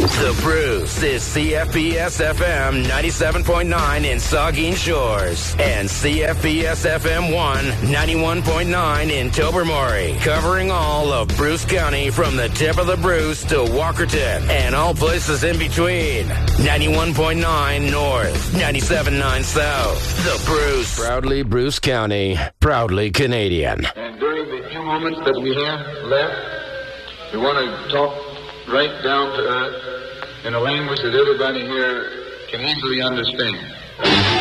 The Bruce is CFPS FM 97.9 in Saugeen Shores and CFPS FM 91.9 in Tobermory, covering all of Bruce County from the tip of the Bruce to Walkerton and all places in between. 91.9 North, 97.9 South. The Bruce. Proudly Bruce County, proudly Canadian. And during the few moments that we have left, we want to talk right down to earth in a language that everybody here can easily understand.